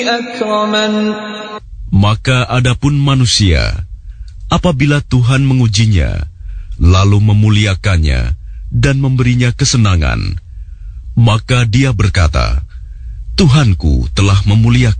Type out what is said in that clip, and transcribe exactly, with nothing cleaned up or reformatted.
أكرمن. Maka adapun manusia, apabila Tuhan mengujinya, lalu memuliakannya dan memberinya kesenangan, maka dia berkata, Tuhanku telah memuliakan